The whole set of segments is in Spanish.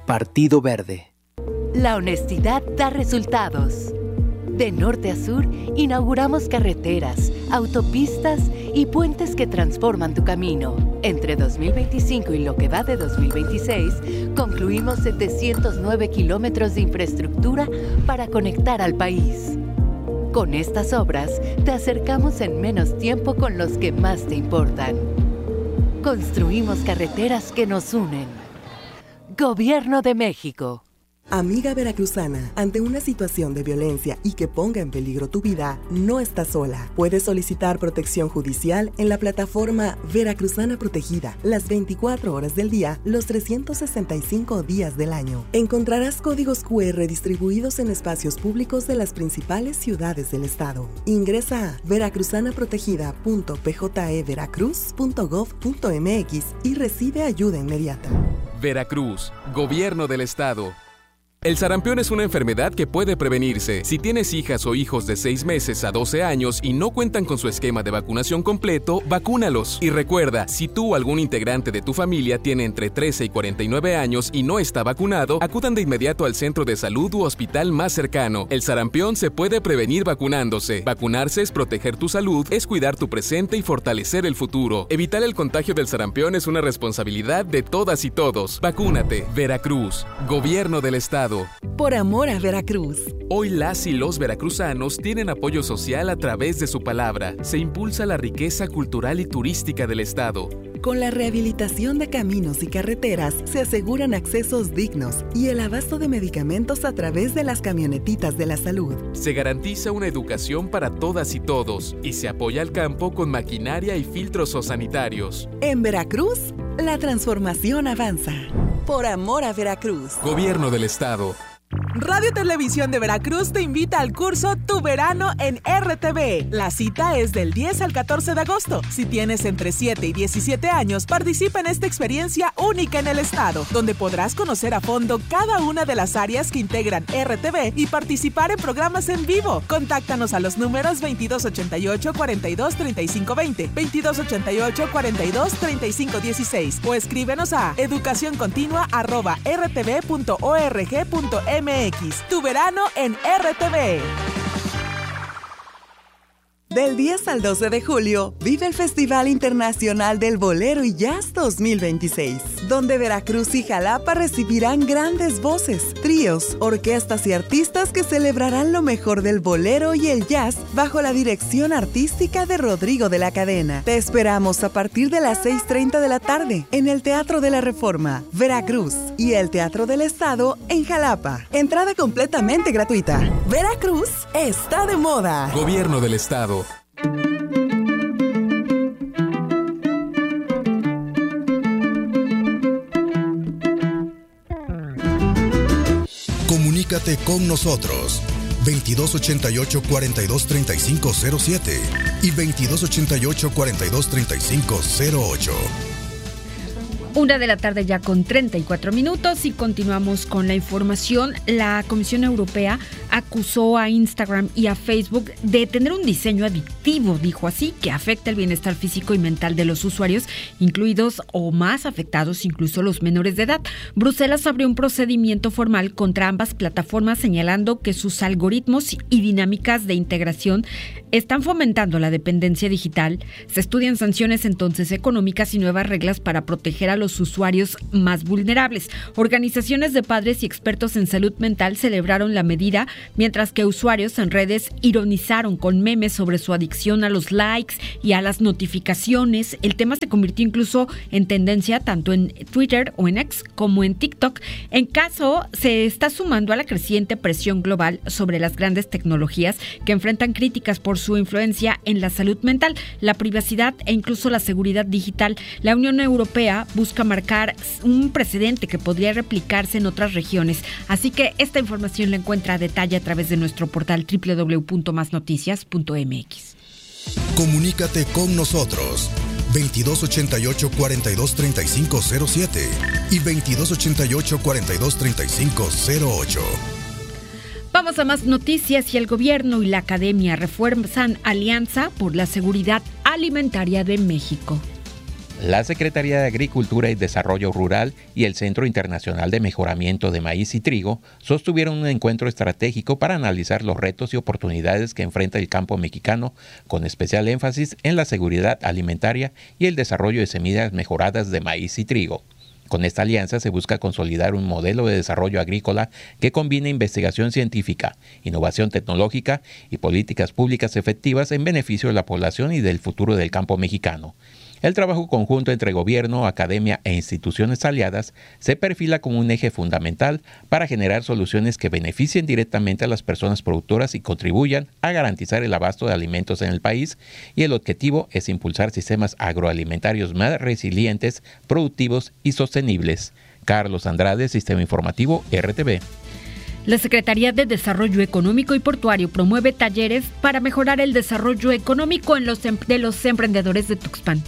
Partido Verde. La honestidad da resultados. De norte a sur, inauguramos carreteras, autopistas y puentes que transforman tu camino. Entre 2025 y lo que va de 2026, concluimos 709 kilómetros de infraestructura para conectar al país. Con estas obras, te acercamos en menos tiempo con los que más te importan. Construimos carreteras que nos unen. Gobierno de México. Amiga veracruzana, ante una situación de violencia y que ponga en peligro tu vida, no estás sola. Puedes solicitar protección judicial en la plataforma Veracruzana Protegida, las 24 horas del día, los 365 días del año. Encontrarás códigos QR distribuidos en espacios públicos de las principales ciudades del estado. Ingresa a veracruzana.pjeveracruz.gov.mx y recibe ayuda inmediata. Veracruz, Gobierno del Estado. El sarampión es una enfermedad que puede prevenirse. Si tienes hijas o hijos de 6 meses a 12 años y no cuentan con su esquema de vacunación completo, vacúnalos. Y recuerda, si tú o algún integrante de tu familia tiene entre 13 y 49 años y no está vacunado, acudan de inmediato al centro de salud u hospital más cercano. El sarampión se puede prevenir vacunándose. Vacunarse es proteger tu salud, es cuidar tu presente y fortalecer el futuro. Evitar el contagio del sarampión es una responsabilidad de todas y todos. Vacúnate. Veracruz, Gobierno del Estado. Por amor a Veracruz. Hoy las y los veracruzanos tienen apoyo social a través de su palabra. Se impulsa la riqueza cultural y turística del estado. Con la rehabilitación de caminos y carreteras se aseguran accesos dignos y el abasto de medicamentos a través de las camionetitas de la salud. Se garantiza una educación para todas y todos y se apoya al campo con maquinaria y filtros sanitarios. En Veracruz, la transformación avanza. Por amor a Veracruz. Gobierno del Estado. Radio Televisión de Veracruz te invita al curso Tu Verano en RTV. La cita es del 10 al 14 de agosto. Si tienes entre 7 y 17 años, participa en esta experiencia única en el estado, donde podrás conocer a fondo cada una de las áreas que integran RTV y participar en programas en vivo. Contáctanos a los números 2288-423520, 2288-423516 o escríbenos a educacioncontinua@rtv.org.mx. Tu verano en RTV. Del 10 al 12 de julio, vive el Festival Internacional del Bolero y Jazz 2026, donde Veracruz y Jalapa recibirán grandes voces, tríos, orquestas y artistas que celebrarán lo mejor del bolero y el jazz bajo la dirección artística de Rodrigo de la Cadena. Te esperamos a partir de las 6:30 de la tarde en el Teatro de la Reforma, Veracruz, y el Teatro del Estado en Jalapa. Entrada completamente gratuita. Veracruz está de moda. Gobierno del Estado. Comunícate con nosotros 2288-423507 y 2288-423508. 1:00 p.m. ya con 34 minutos y continuamos con la información. La Comisión Europea acusó a Instagram y a Facebook de tener un diseño adictivo, dijo así, que afecta el bienestar físico y mental de los usuarios, incluidos o más afectados incluso los menores de edad. Bruselas abrió un procedimiento formal contra ambas plataformas, señalando que sus algoritmos y dinámicas de integración están fomentando la dependencia digital. Se estudian sanciones entonces económicas y nuevas reglas para proteger a los usuarios más vulnerables. Organizaciones de padres y expertos en salud mental celebraron la medida, mientras que usuarios en redes ironizaron con memes sobre su adicción a los likes y a las notificaciones. El tema se convirtió incluso en tendencia tanto en Twitter o en X como en TikTok. En caso, se está sumando a la creciente presión global sobre las grandes tecnologías que enfrentan críticas por su influencia en la salud mental, la privacidad e incluso la seguridad digital. La Unión Europea busca marcar un precedente que podría replicarse en otras regiones. Así que esta información la encuentra a detalle a través de nuestro portal www.masnoticias.mx. Comunícate con nosotros 2288-423507 y 2288-423508. Vamos a más noticias. Y el gobierno y la academia refuerzan alianza por la seguridad alimentaria de México. La Secretaría de Agricultura y Desarrollo Rural y el Centro Internacional de Mejoramiento de Maíz y Trigo sostuvieron un encuentro estratégico para analizar los retos y oportunidades que enfrenta el campo mexicano, con especial énfasis en la seguridad alimentaria y el desarrollo de semillas mejoradas de maíz y trigo. Con esta alianza se busca consolidar un modelo de desarrollo agrícola que combine investigación científica, innovación tecnológica y políticas públicas efectivas en beneficio de la población y del futuro del campo mexicano. El trabajo conjunto entre gobierno, academia e instituciones aliadas se perfila como un eje fundamental para generar soluciones que beneficien directamente a las personas productoras y contribuyan a garantizar el abasto de alimentos en el país, y el objetivo es impulsar sistemas agroalimentarios más resilientes, productivos y sostenibles. Carlos Andrade, Sistema Informativo RTV. La Secretaría de Desarrollo Económico y Portuario promueve talleres para mejorar el desarrollo económico de los emprendedores de Tuxpan.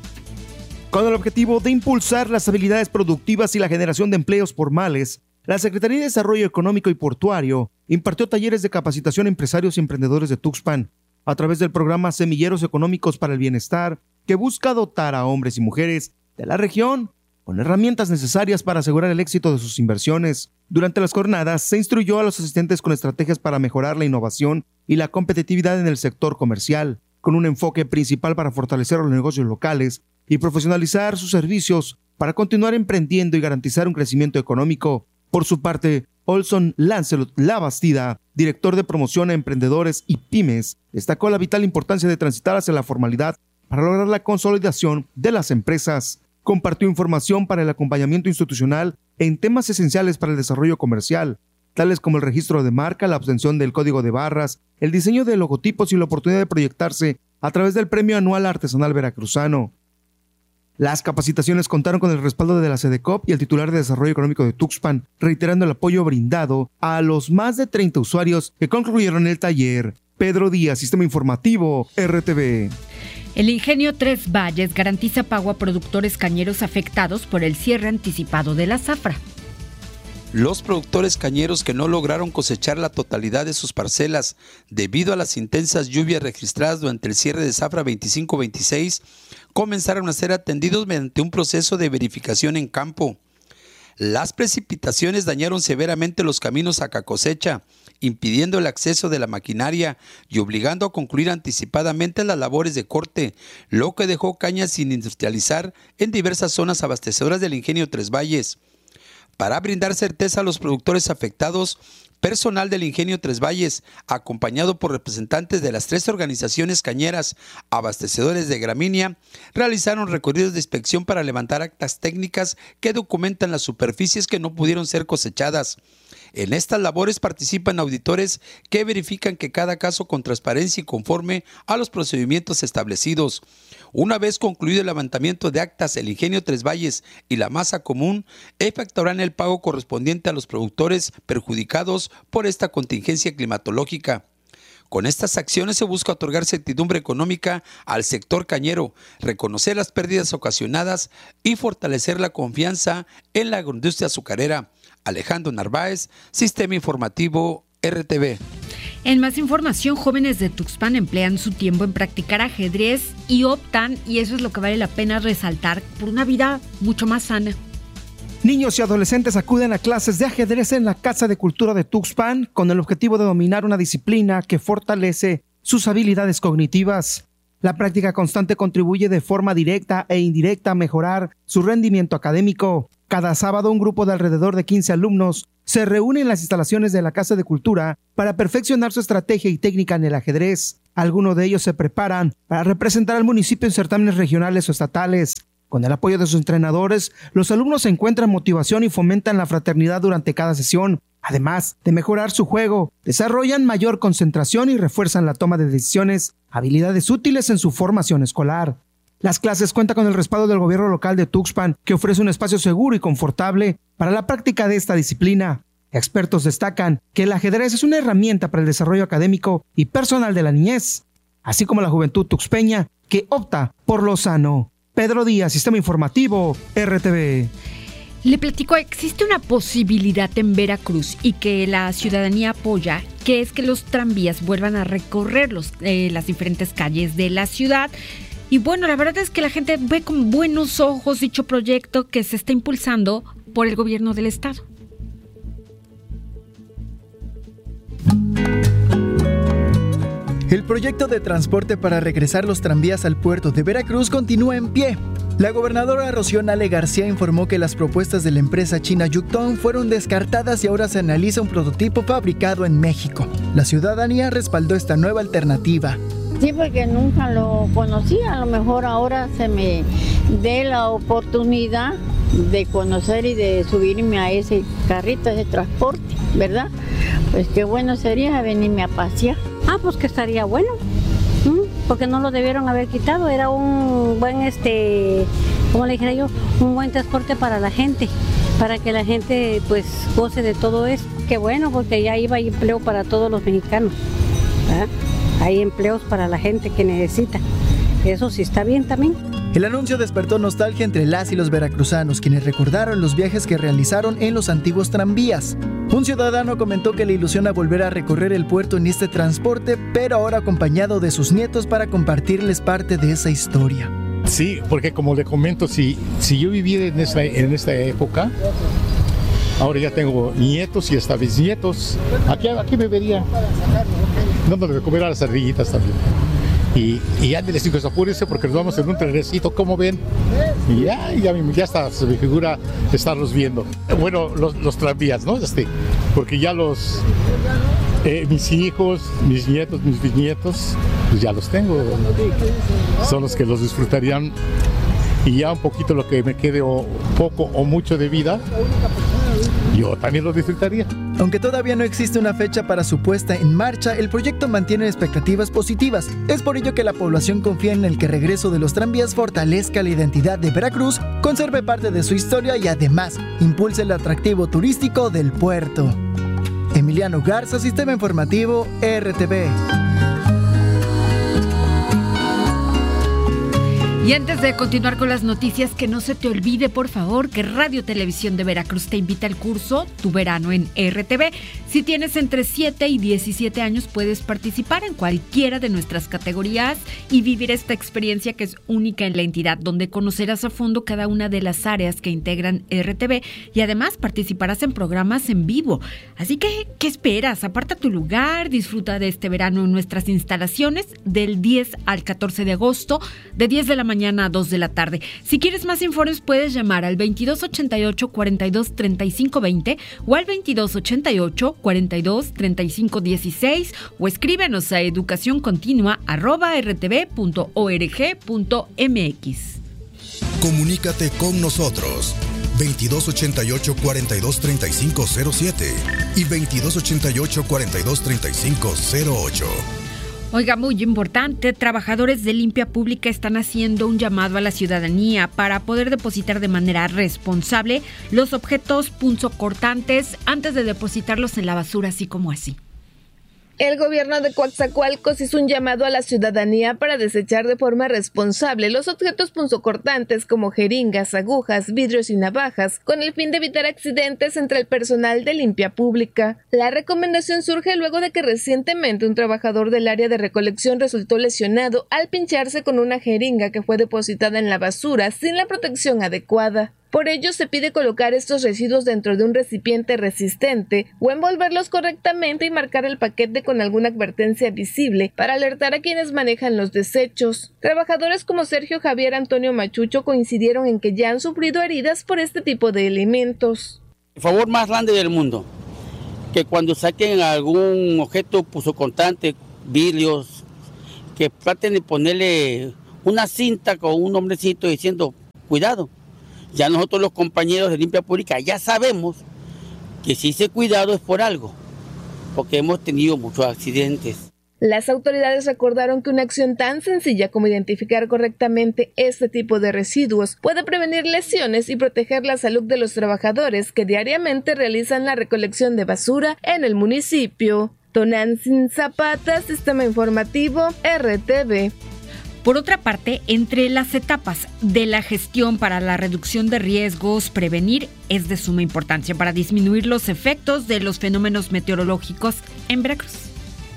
Con el objetivo de impulsar las habilidades productivas y la generación de empleos formales, la Secretaría de Desarrollo Económico y Portuario impartió talleres de capacitación a empresarios y emprendedores de Tuxpan a través del programa Semilleros Económicos para el Bienestar, que busca dotar a hombres y mujeres de la región con herramientas necesarias para asegurar el éxito de sus inversiones. Durante las jornadas se instruyó a los asistentes con estrategias para mejorar la innovación y la competitividad en el sector comercial, con un enfoque principal para fortalecer los negocios locales y profesionalizar sus servicios para continuar emprendiendo y garantizar un crecimiento económico. Por su parte, Olson Lancelot Labastida, director de promoción a emprendedores y pymes, destacó la vital importancia de transitar hacia la formalidad para lograr la consolidación de las empresas. Compartió información para el acompañamiento institucional en temas esenciales para el desarrollo comercial, tales como el registro de marca, la obtención del código de barras, el diseño de logotipos y la oportunidad de proyectarse a través del Premio Anual Artesanal Veracruzano. Las capacitaciones contaron con el respaldo de la SEDECOP y el titular de Desarrollo Económico de Tuxpan, reiterando el apoyo brindado a los más de 30 usuarios que concluyeron el taller. Pedro Díaz, Sistema Informativo, RTV. El Ingenio Tres Valles garantiza pago a productores cañeros afectados por el cierre anticipado de la zafra. Los productores cañeros que no lograron cosechar la totalidad de sus parcelas debido a las intensas lluvias registradas durante el cierre de zafra 25-26 comenzaron a ser atendidos mediante un proceso de verificación en campo. Las precipitaciones dañaron severamente los caminos a cosecha, impidiendo el acceso de la maquinaria y obligando a concluir anticipadamente las labores de corte, lo que dejó cañas sin industrializar en diversas zonas abastecedoras del Ingenio Tres Valles. Para brindar certeza a los productores afectados, personal del Ingenio Tres Valles, acompañado por representantes de las 3 organizaciones cañeras abastecedores de gramínea, realizaron recorridos de inspección para levantar actas técnicas que documentan las superficies que no pudieron ser cosechadas. En estas labores participan auditores que verifican que cada caso con transparencia y conforme a los procedimientos establecidos. Una vez concluido el levantamiento de actas, el Ingenio Tres Valles y la Masa Común efectuarán el pago correspondiente a los productores perjudicados por esta contingencia climatológica. Con estas acciones se busca otorgar certidumbre económica al sector cañero, reconocer las pérdidas ocasionadas y fortalecer la confianza en la agroindustria azucarera. Alejandro Narváez, Sistema Informativo RTV. En más información, jóvenes de Tuxpan emplean su tiempo en practicar ajedrez y optan, y eso es lo que vale la pena resaltar, por una vida mucho más sana. Niños y adolescentes acuden a clases de ajedrez en la Casa de Cultura de Tuxpan con el objetivo de dominar una disciplina que fortalece sus habilidades cognitivas. La práctica constante contribuye de forma directa e indirecta a mejorar su rendimiento académico. Cada sábado un grupo de alrededor de 15 alumnos se reúne en las instalaciones de la Casa de Cultura para perfeccionar su estrategia y técnica en el ajedrez. Algunos de ellos se preparan para representar al municipio en certámenes regionales o estatales. Con el apoyo de sus entrenadores, los alumnos encuentran motivación y fomentan la fraternidad durante cada sesión. Además de mejorar su juego, desarrollan mayor concentración y refuerzan la toma de decisiones, habilidades útiles en su formación escolar. Las clases cuentan con el respaldo del gobierno local de Tuxpan, que ofrece un espacio seguro y confortable para la práctica de esta disciplina. Expertos destacan que el ajedrez es una herramienta para el desarrollo académico y personal de la niñez, así como la juventud tuxpeña que opta por lo sano. Pedro Díaz, Sistema Informativo, RTV. Le platico, existe una posibilidad en Veracruz y que la ciudadanía apoya, que es que los tranvías vuelvan a recorrer las diferentes calles de la ciudad. Y bueno, la verdad es que la gente ve con buenos ojos dicho proyecto que se está impulsando por el gobierno del estado. El proyecto de transporte para regresar los tranvías al puerto de Veracruz continúa en pie. La gobernadora Rocío Nale García informó que las propuestas de la empresa china Yukton fueron descartadas y ahora se analiza un prototipo fabricado en México. La ciudadanía respaldó esta nueva alternativa. Sí, porque nunca lo conocía, a lo mejor ahora se me dé la oportunidad de conocer y de subirme a ese carrito de transporte, ¿verdad? Pues qué bueno sería venirme a pasear. Pues que estaría bueno, porque no lo debieron haber quitado, era un buen, ¿cómo le dijera yo? Un buen transporte para la gente, para que la gente pues goce de todo esto. Qué bueno, porque ya iba a empleo para todos los mexicanos, ¿verdad? Hay empleos para la gente que necesita, eso sí está bien también. El anuncio despertó nostalgia entre las y los veracruzanos, quienes recordaron los viajes que realizaron en los antiguos tranvías. Un ciudadano comentó que le ilusiona volver a recorrer el puerto en este transporte, pero ahora acompañado de sus nietos para compartirles parte de esa historia. Sí, porque como le comento, si yo viví en esta época, ahora ya tengo nietos y hasta bisnietos. Aquí me vería dándole de comer a las ardillitas también. Y ya les digo, apúrense porque nos vamos en un trenecito, como ven, y ya está, se me figura estarlos viendo. Bueno, los tranvías, ¿no? Porque ya mis hijos, mis nietos, mis bisnietos, pues ya los tengo, son los que los disfrutarían, y ya un poquito lo que me quede, o poco o mucho de vida, yo también lo disfrutaría. Aunque todavía no existe una fecha para su puesta en marcha, el proyecto mantiene expectativas positivas. Es por ello que la población confía en el que el regreso de los tranvías fortalezca la identidad de Veracruz, conserve parte de su historia y además impulse el atractivo turístico del puerto. Emiliano Garza, Sistema Informativo RTV. Y antes de continuar con las noticias, que no se te olvide, por favor, que Radio Televisión de Veracruz te invita al curso Tu Verano en RTV. Si tienes entre 7 y 17 años, puedes participar en cualquiera de nuestras categorías y vivir esta experiencia que es única en la entidad, donde conocerás a fondo cada una de las áreas que integran RTV y además participarás en programas en vivo. Así que, ¿qué esperas? Aparta tu lugar, disfruta de este verano en nuestras instalaciones del 10 al 14 de agosto, de 10 de la mañana a 2 de la tarde. Si quieres más informes, puedes llamar al 2288-423520 o al 2288-423516 o escríbenos a educacioncontinua@rtv.org.mx. Comunícate con nosotros 2288-423507 y 2288-423508. Oiga, muy importante, trabajadores de Limpia Pública están haciendo un llamado a la ciudadanía para poder depositar de manera responsable los objetos punzocortantes antes de depositarlos en la basura, así como así. El gobierno de Coatzacoalcos hizo un llamado a la ciudadanía para desechar de forma responsable los objetos punzocortantes como jeringas, agujas, vidrios y navajas, con el fin de evitar accidentes entre el personal de Limpia Pública. La recomendación surge luego de que recientemente un trabajador del área de recolección resultó lesionado al pincharse con una jeringa que fue depositada en la basura sin la protección adecuada. Por ello, se pide colocar estos residuos dentro de un recipiente resistente o envolverlos correctamente y marcar el paquete con alguna advertencia visible para alertar a quienes manejan los desechos. Trabajadores como Sergio Javier Antonio Machucho coincidieron en que ya han sufrido heridas por este tipo de elementos. El favor más grande del mundo, que cuando saquen algún objeto punzocortante, vidrios, que traten de ponerle una cinta con un nombrecito diciendo cuidado. Ya nosotros los compañeros de Limpia Pública ya sabemos que si ese cuidado es por algo, porque hemos tenido muchos accidentes. Las autoridades recordaron que una acción tan sencilla como identificar correctamente este tipo de residuos puede prevenir lesiones y proteger la salud de los trabajadores que diariamente realizan la recolección de basura en el municipio. Tonantzin Zapata, Sistema Informativo, RTV. Por otra parte, entre las etapas de la gestión para la reducción de riesgos, prevenir es de suma importancia para disminuir los efectos de los fenómenos meteorológicos en Veracruz.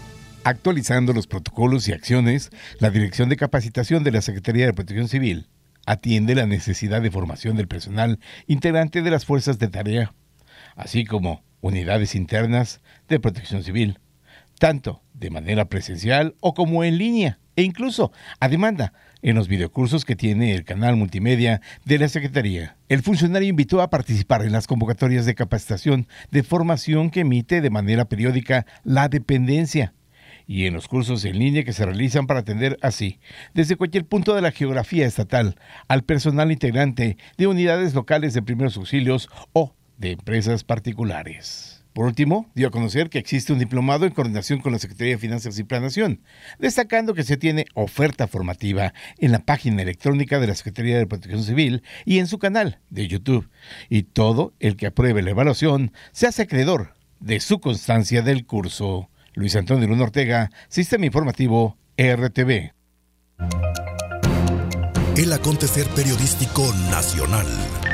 Actualizando los protocolos y acciones, la Dirección de Capacitación de la Secretaría de Protección Civil atiende la necesidad de formación del personal integrante de las fuerzas de tarea, así como unidades internas de protección civil, tanto de manera presencial o como en línea, e incluso a demanda en los videocursos que tiene el canal multimedia de la Secretaría. El funcionario invitó a participar en las convocatorias de capacitación de formación que emite de manera periódica la dependencia y en los cursos en línea que se realizan para atender así, desde cualquier punto de la geografía estatal, al personal integrante de unidades locales de primeros auxilios o de empresas particulares. Por último, dio a conocer que existe un diplomado en coordinación con la Secretaría de Finanzas y Planeación, destacando que se tiene oferta formativa en la página electrónica de la Secretaría de Protección Civil y en su canal de YouTube. Y todo el que apruebe la evaluación se hace acreedor de su constancia del curso. Luis Antonio Luna Ortega, Sistema Informativo RTV. El acontecer periodístico nacional.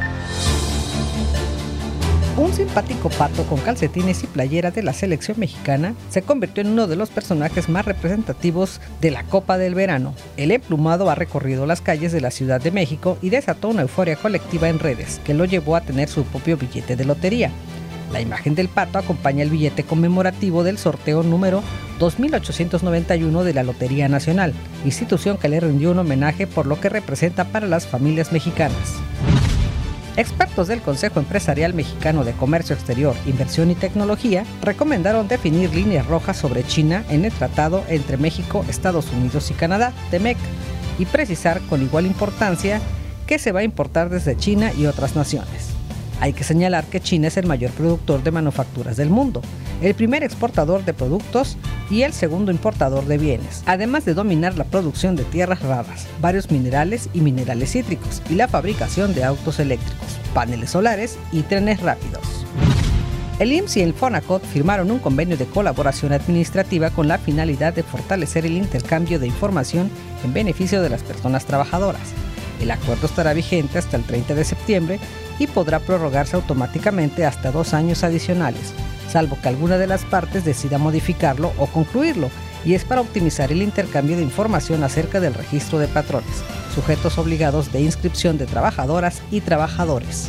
Un simpático pato con calcetines y playera de la selección mexicana se convirtió en uno de los personajes más representativos de la Copa del Verano. El emplumado ha recorrido las calles de la Ciudad de México y desató una euforia colectiva en redes, que lo llevó a tener su propio billete de lotería. La imagen del pato acompaña el billete conmemorativo del sorteo número 2891 de la Lotería Nacional, institución que le rindió un homenaje por lo que representa para las familias mexicanas. Expertos del Consejo Empresarial Mexicano de Comercio Exterior, Inversión y Tecnología recomendaron definir líneas rojas sobre China en el tratado entre México, Estados Unidos y Canadá, TEMEC, y precisar con igual importancia qué se va a importar desde China y otras naciones. Hay que señalar que China es el mayor productor de manufacturas del mundo, el primer exportador de productos y el segundo importador de bienes, además de dominar la producción de tierras raras, varios minerales y minerales cítricos, y la fabricación de autos eléctricos, paneles solares y trenes rápidos. El IMSS y el FONACOT firmaron un convenio de colaboración administrativa con la finalidad de fortalecer el intercambio de información en beneficio de las personas trabajadoras. El acuerdo estará vigente hasta el 30 de septiembre y podrá prorrogarse automáticamente hasta 2 años adicionales, salvo que alguna de las partes decida modificarlo o concluirlo, y es para optimizar el intercambio de información acerca del registro de patrones, sujetos obligados de inscripción de trabajadoras y trabajadores.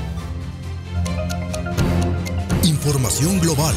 Información global.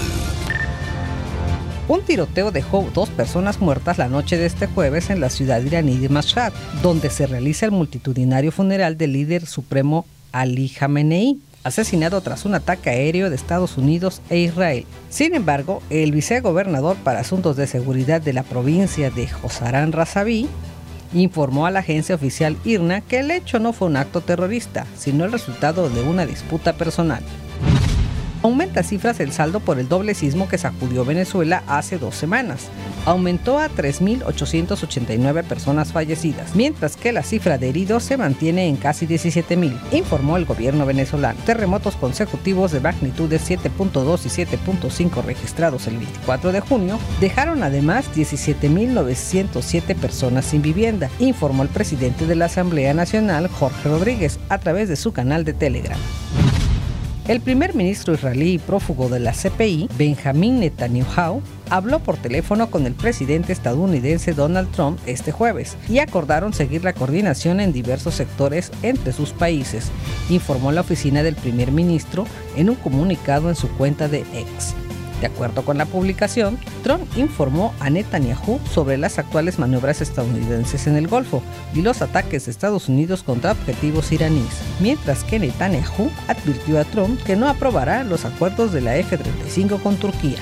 Un tiroteo dejó 2 personas muertas la noche de este jueves en la ciudad iraní de Mashhad, donde se realiza el multitudinario funeral del líder supremo Ali Khamenei, asesinado tras un ataque aéreo de Estados Unidos e Israel. Sin embargo, el vicegobernador para asuntos de seguridad de la provincia de Josarán Razaví informó a la agencia oficial IRNA que el hecho no fue un acto terrorista, sino el resultado de una disputa personal. Aumenta cifras el saldo por el doble sismo que sacudió Venezuela hace 2 semanas. Aumentó a 3.889 personas fallecidas, mientras que la cifra de heridos se mantiene en casi 17.000, informó el gobierno venezolano. Terremotos consecutivos de magnitudes 7.2 y 7.5 registrados el 24 de junio dejaron además 17.907 personas sin vivienda, informó el presidente de la Asamblea Nacional, Jorge Rodríguez, a través de su canal de Telegram. El primer ministro israelí y prófugo de la CPI, Benjamin Netanyahu, habló por teléfono con el presidente estadounidense Donald Trump este jueves y acordaron seguir la coordinación en diversos sectores entre sus países, informó la oficina del primer ministro en un comunicado en su cuenta de X. De acuerdo con la publicación, Trump informó a Netanyahu sobre las actuales maniobras estadounidenses en el Golfo y los ataques de Estados Unidos contra objetivos iraníes, mientras que Netanyahu advirtió a Trump que no aprobará los acuerdos de la F-35 con Turquía.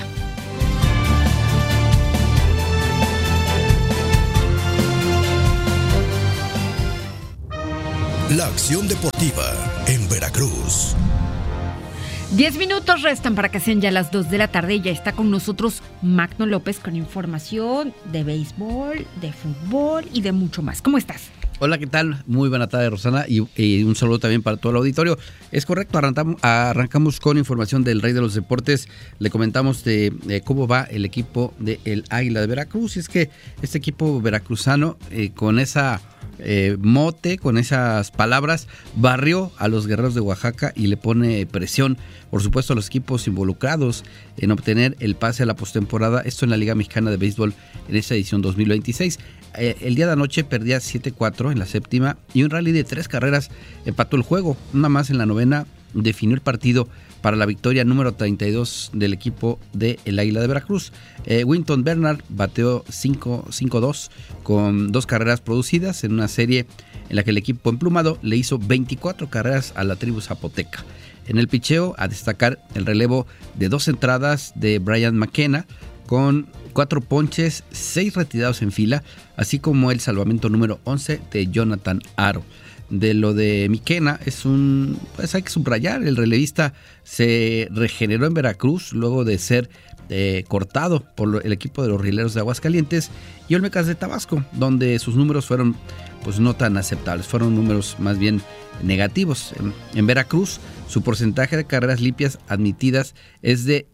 La acción deportiva en Veracruz. 10 minutos restan para que sean ya las 2 de la tarde y ya está con nosotros Magno López con información de béisbol, de fútbol y de mucho más. ¿Cómo estás? Hola, ¿qué tal? Muy buena tarde, Rosana, y un saludo también para todo el auditorio. Es correcto, arrancamos con información del Rey de los Deportes. Le comentamos de cómo va el equipo del Águila de Veracruz. Y es que este equipo veracruzano, con esa mote, con esas palabras, barrió a los Guerreros de Oaxaca y le pone presión, por supuesto, a los equipos involucrados en obtener el pase a la postemporada. Esto en la Liga Mexicana de Béisbol en esta edición 2026. El día de anoche perdía 7-4 en la séptima y un rally de 3 carreras empató el juego. Una más en la novena definió el partido para la victoria número 32 del equipo del Águila de Veracruz. Winton Bernard bateó 5-2 con 2 carreras producidas en una serie en la que el equipo emplumado le hizo 24 carreras a la tribu zapoteca. En el picheo, a destacar el relevo de 2 entradas de Brian McKenna con 4 ponches, 6 retirados en fila, así como el salvamento número 11 de Jonathan Aro. De lo de McKenna pues hay que subrayar, el relevista se regeneró en Veracruz luego de ser cortado por el equipo de los Rieleros de Aguascalientes y Olmecas de Tabasco, donde sus números fueron pues no tan aceptables, fueron números más bien negativos. En Veracruz, su porcentaje de carreras limpias admitidas es de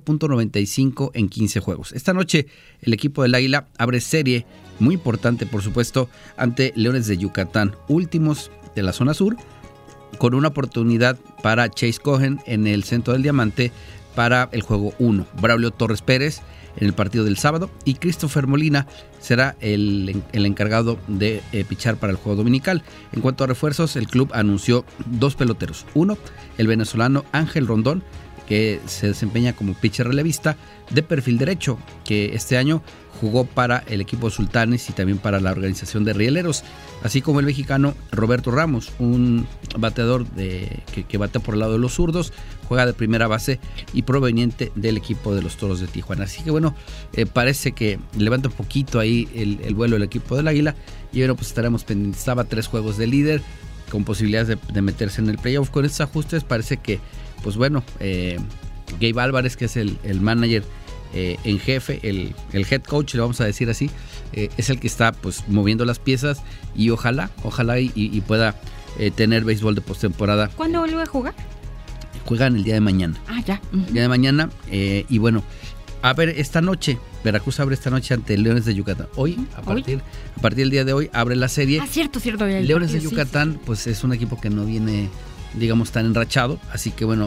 0.95 en 15 juegos. Esta noche el equipo del Águila abre serie muy importante, por supuesto, ante Leones de Yucatán, últimos de la zona sur, con una oportunidad para Chase Cohen en el centro del diamante para el juego 1. Braulio Torres Pérez en el partido del sábado y Christopher Molina será el encargado de pichar para el juego dominical. En cuanto a refuerzos, el club anunció 2 peloteros. Uno, el venezolano Ángel Rondón, que se desempeña como pitcher relevista de perfil derecho, que este año jugó para el equipo Sultanes y también para la organización de Rieleros, así como el mexicano Roberto Ramos, un bateador que batea por el lado de los zurdos, juega de primera base y proveniente del equipo de los Toros de Tijuana. Así que bueno, parece que levanta un poquito ahí el vuelo del equipo del Águila y bueno, pues estaremos pendientes. Estaba 3 juegos de líder con posibilidades de meterse en el playoff. Con estos ajustes parece que pues bueno, Gabe Álvarez, que es el manager en jefe, el head coach, le vamos a decir así, es el que está pues moviendo las piezas y ojalá y pueda tener béisbol de postemporada. ¿Cuándo vuelve a jugar? Juegan el día de mañana. Ya. El día de mañana y bueno, a ver, esta noche, Veracruz abre esta noche ante Leones de Yucatán. Hoy, a partir del día de hoy, abre la serie. Cierto. Leones de Yucatán, pues es un equipo que no viene, digamos, tan enrachado, así que bueno,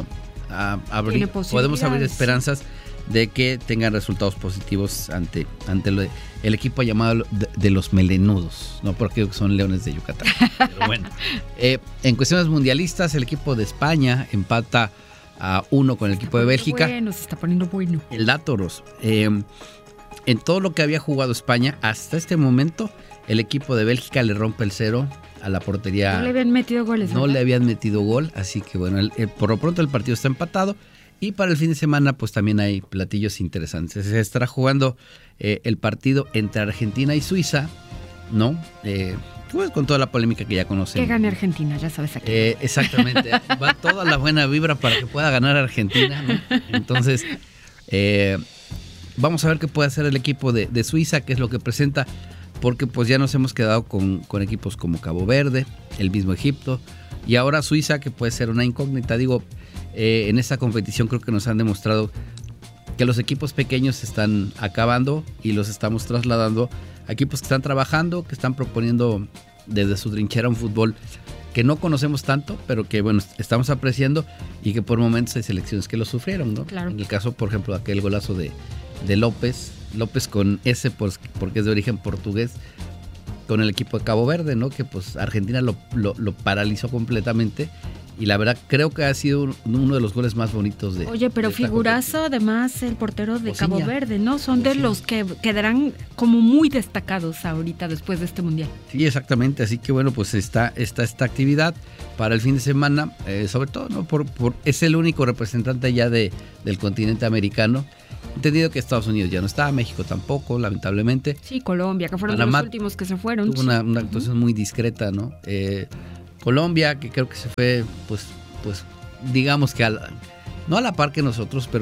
podemos abrir esperanzas de que tengan resultados positivos ante el equipo llamado de los melenudos, no porque son Leones de Yucatán. Pero bueno, en cuestiones mundialistas, el equipo de España empata a 1 con el equipo de Bélgica. Bueno, se está poniendo bueno. El dato, Ros, en todo lo que había jugado España hasta este momento, el equipo de Bélgica le rompe el 0 a la portería. No le habían metido goles, ¿verdad? No le habían metido gol, así que bueno, por lo pronto el partido está empatado. Y para el fin de semana pues también hay platillos interesantes. Se estará jugando el partido entre Argentina y Suiza, ¿no? Pues con toda la polémica que ya conocen. Que gane Argentina, ya sabes aquí. Exactamente, va toda la buena vibra para que pueda ganar Argentina, ¿no? Entonces, vamos a ver qué puede hacer el equipo de Suiza, qué es lo que presenta, porque pues ya nos hemos quedado con equipos como Cabo Verde, el mismo Egipto, y ahora Suiza, que puede ser una incógnita. Digo, en esta competición creo que nos han demostrado que los equipos pequeños se están acabando y los estamos trasladando a equipos que están trabajando, que están proponiendo desde su trinchera un fútbol que no conocemos tanto, pero que bueno, estamos apreciando y que por momentos hay selecciones que lo sufrieron, ¿no? Claro. En el caso, por ejemplo, aquel golazo de López con S porque es de origen portugués, con el equipo de Cabo Verde, ¿no? Que pues Argentina lo paralizó completamente. Y la verdad creo que ha sido uno de los goles más bonitos de... Oye, pero figurazo además el portero de Cabo Verde, ¿no? Son de los que quedarán como muy destacados ahorita después de este mundial. Sí, exactamente. Así que bueno, pues está esta actividad para el fin de semana, sobre todo, ¿no? Es el único representante ya del continente americano. Entendido que Estados Unidos ya no está, México tampoco, lamentablemente. Sí, Colombia, que fueron Panamá, de los últimos que se fueron. Tuvo una actuación muy discreta, ¿no? Colombia, que creo que se fue, pues digamos que no a la par que nosotros, pero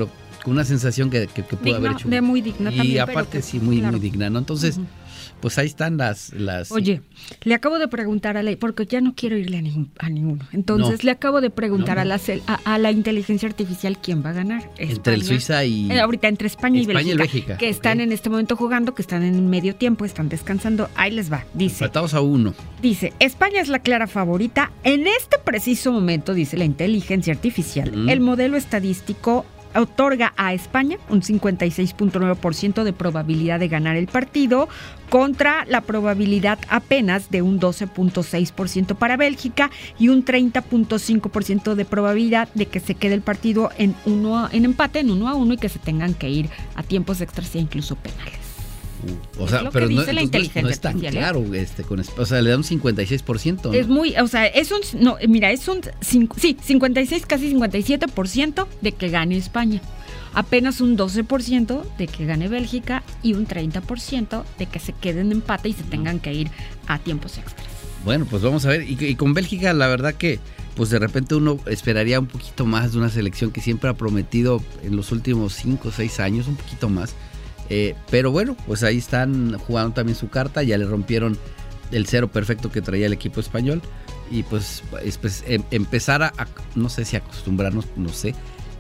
con una sensación que pudo haber hecho. De muy digna y también. aparte sí, muy digna, ¿no? Entonces, pues ahí están las... Oye, le acabo de preguntar porque ya no quiero irle a ninguno. Entonces le acabo de preguntar a la inteligencia artificial quién va a ganar. España, entre el Suiza y... ahorita entre España y Bélgica. Que están en este momento jugando, que están en medio tiempo, están descansando. Ahí les va, dice. Empatados a 1. Dice, España es la clara favorita. En este preciso momento, dice la inteligencia artificial, el modelo estadístico otorga a España un 56.9% de probabilidad de ganar el partido contra la probabilidad apenas de un 12.6% para Bélgica y un 30.5% de probabilidad de que se quede el partido en empate, en 1-1 y que se tengan que ir a tiempos extras e incluso penales. O sea, pero no está claro, o sea, le da un 56%, ¿no? Es muy, o sea, es un 56, casi 57% de que gane España. Apenas un 12% de que gane Bélgica y un 30% de que se queden en empate y se tengan que ir a tiempos extras. Bueno, pues vamos a ver. Y con Bélgica, la verdad que pues de repente uno esperaría un poquito más de una selección que siempre ha prometido en los últimos 5 o 6 años, un poquito más. Pero bueno, pues ahí están jugando también su carta, ya le rompieron el cero perfecto que traía el equipo español y pues empezar a no sé si acostumbrarnos, no sé.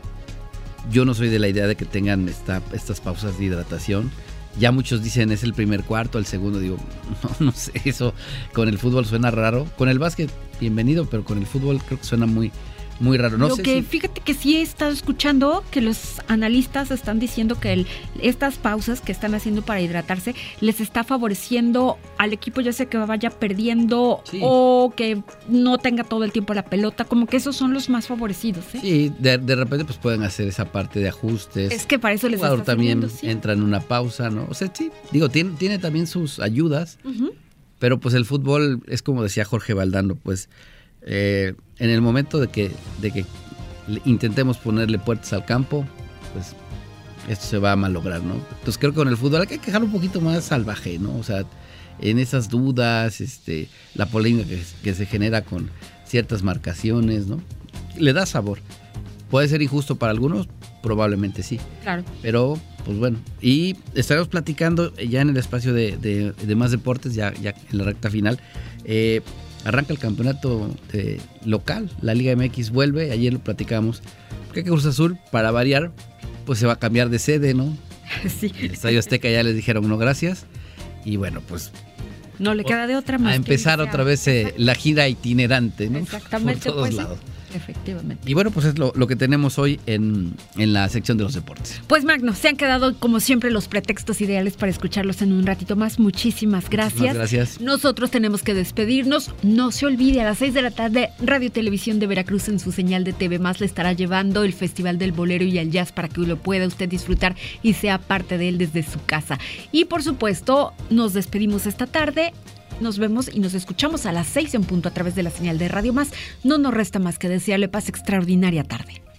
Yo no soy de la idea de que tengan estas pausas de hidratación. Ya muchos dicen es el primer cuarto, el segundo, digo, no sé, eso con el fútbol suena raro. Con el básquet, bienvenido, pero con el fútbol creo que suena muy raro. No sé fíjate que sí he estado escuchando que los analistas están diciendo que estas pausas que están haciendo para hidratarse les está favoreciendo al equipo, ya sea que vaya perdiendo o que no tenga todo el tiempo la pelota, como que esos son los más favorecidos. Sí, de repente pues pueden hacer esa parte de ajustes. Es que para eso les está también entra en una pausa, ¿no? O sea, sí, digo, tiene también sus ayudas, pero pues el fútbol es como decía Jorge Valdano, pues en el momento de que intentemos ponerle puertas al campo, pues esto se va a malograr, ¿no? Entonces creo que con el fútbol hay que dejarlo un poquito más salvaje, ¿no? O sea, en esas dudas, la polémica que se genera con ciertas marcaciones, ¿no? Le da sabor. ¿Puede ser injusto para algunos? Probablemente sí. Claro. Pero, pues bueno, y estaremos platicando ya en el espacio de más deportes, ya en la recta final. Arranca el campeonato local, la Liga MX vuelve, ayer lo platicamos, porque Cruz Azul, para variar, pues se va a cambiar de sede, ¿no? Sí. El Estadio Azteca ya les dijeron no gracias, y bueno, pues... No le queda de otra más a empezar otra vez la gira itinerante, ¿no? Exactamente. Por todos lados. Efectivamente. Y bueno, pues es lo que tenemos hoy en la sección de los deportes. Pues Magno, se han quedado como siempre los pretextos ideales para escucharlos en un ratito más. Muchísimas gracias. Muchísimas gracias. Nosotros tenemos que despedirnos. No se olvide, a las 6 de la tarde, Radio Televisión de Veracruz en su señal de TV Más le estará llevando el Festival del Bolero y el Jazz para que lo pueda usted disfrutar y sea parte de él desde su casa. Y por supuesto, nos despedimos esta tarde. Nos vemos y nos escuchamos a las 6 en punto a través de la señal de Radio Más. No nos resta más que desearle paz extraordinaria tarde.